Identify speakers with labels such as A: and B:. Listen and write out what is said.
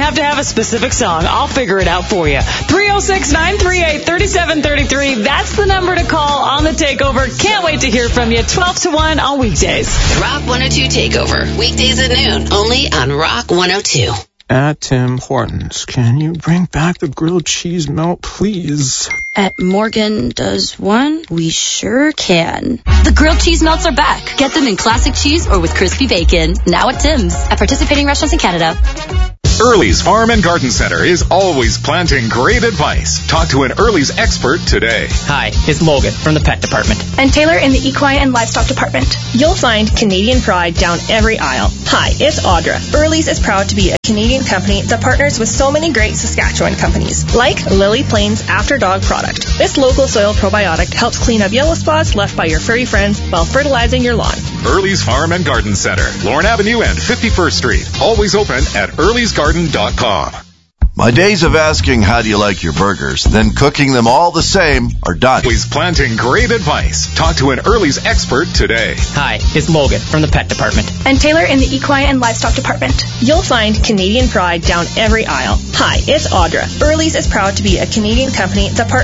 A: have to have a specific song. I'll figure it out for you. 306-938-3733. That's the number to call on the Takeover. Can't wait to hear from you. 12 to 1 on weekdays.
B: Rock 102 Takeover. Weekdays at noon. Only on Rock 102.
C: At Tim Hortons, can you bring back the grilled cheese melt, please?
D: At Morgan Does One, we sure can.
E: The grilled cheese melts are back. Get them in classic cheese or with crispy bacon. Now at Tim's. At participating restaurants in Canada.
F: Early's Farm and Garden Center is always planting great advice. Talk to an Early's expert today.
G: Hi, it's Logan from the Pet Department.
H: And Taylor in the Equine and Livestock Department. You'll find Canadian pride down every aisle. Hi, it's Audra. Early's is proud to be a Canadian company that partners with so many great Saskatchewan companies, like Lily Plains After Dog product. This local soil probiotic helps clean up yellow spots left by your furry friends while fertilizing your lawn.
F: Early's Farm and Garden Center, Lorne Avenue and 51st Street. Always open at earlysgarden.com.
I: My days of asking how do you like your burgers, then cooking them all the same are done.
F: Always planting great advice. Talk to an Early's expert today.
G: Hi, it's Logan from the Pet Department.
H: And Taylor in the Equine and Livestock Department. You'll find Canadian pride down every aisle. Hi, it's Audra. Early's is proud to be a Canadian company that partners